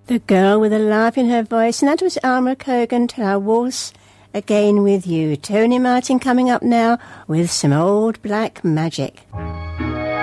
The girl with a laugh in her voice, and that was Alma Cogan to our waltz again with you. Tony Martin coming up now with some old black magic.